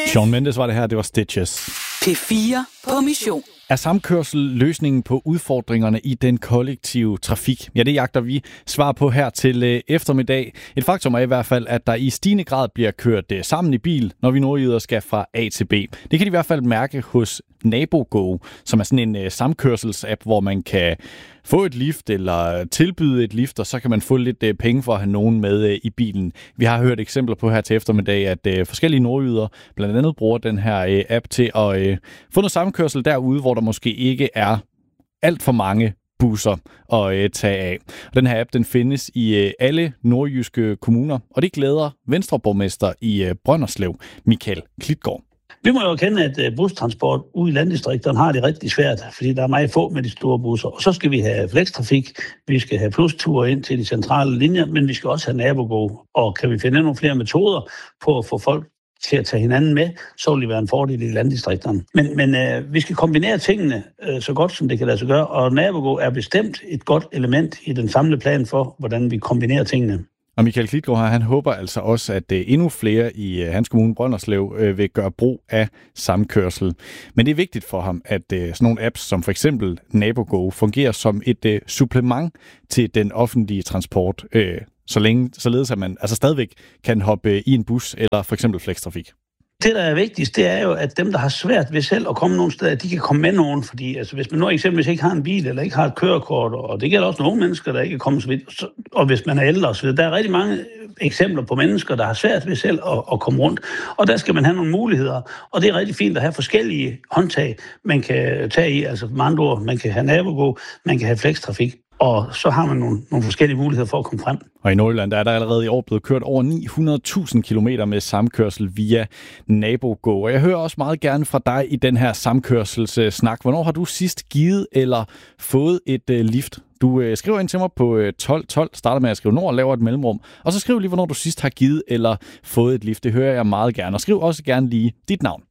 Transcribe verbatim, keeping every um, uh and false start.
Shawn Mendes var det her, det var Stitches. P fire på mission. Er samkørsel løsningen på udfordringerne i den kollektive trafik? Ja, det jagter vi svar på her til eftermiddag. Et faktum er i hvert fald, at der i stigende grad bliver kørt sammen i bil, når vi nordjyder skal fra A til B. Det kan de i hvert fald mærke hos NaboGo, som er sådan en samkørselsapp, hvor man kan få et lift eller tilbyde et lift, og så kan man få lidt penge for at have nogen med i bilen. Vi har hørt eksempler på her til eftermiddag, at forskellige nordjyder blandt andet bruger den her app til at få noget samkørsel derude, hvor der måske ikke er alt for mange busser at tage af. Den her app, den findes i alle nordjyske kommuner, og det glæder Venstreborgmester i Brønderslev, Michael Klitgaard. Vi må jo erkende, at bustransport ude i landdistrikterne har det rigtig svært, fordi der er meget få med de store busser. Og så skal vi have flextrafik, vi skal have plusture ind til de centrale linjer, men vi skal også have NaboGo. Og kan vi finde nogle flere metoder på at få folk til at tage hinanden med, så vil det være en fordel i landdistrikterne. Men, men øh, vi skal kombinere tingene øh, så godt, som det kan lade sig gøre, og NaboGo er bestemt et godt element i den samlede plan for, hvordan vi kombinerer tingene. Og Michael Klitgaard her, han håber altså også, at endnu flere i hans kommune Brønderslev vil gøre brug af samkørsel. Men det er vigtigt for ham, at sådan nogle apps som for eksempel NaboGo fungerer som et supplement til den offentlige transport, så længe, således at man altså stadigvæk kan hoppe i en bus eller for eksempel flextrafik. Det, der er vigtigst, det er jo, at dem, der har svært ved selv at komme nogle steder, de kan komme med nogen. Fordi altså, hvis man nu eksempelvis ikke har en bil eller ikke har et kørekort, og det gælder også nogle mennesker, der ikke er kommet så vidt, og hvis man er ældre osv., der er rigtig mange eksempler på mennesker, der har svært ved selv at, at komme rundt. Og der skal man have nogle muligheder. Og det er rigtig fint at have forskellige håndtag, man kan tage i. Altså med andre ord, man kan have NaboGo, man kan have flextrafik. Og så har man nogle, nogle forskellige muligheder for at komme frem. Og i Nordjylland der er der allerede i år blevet kørt over ni hundrede tusind kilometer med samkørsel via NaboGo. Og jeg hører også meget gerne fra dig i den her samkørselssnak. Hvornår har du sidst givet eller fået et uh, lift? Du uh, skriver ind til mig på uh, tolv tolv, starter med at skrive nord, laver et mellemrum. Og så skriv lige, hvornår du sidst har givet eller fået et lift. Det hører jeg meget gerne. Og skriv også gerne lige dit navn.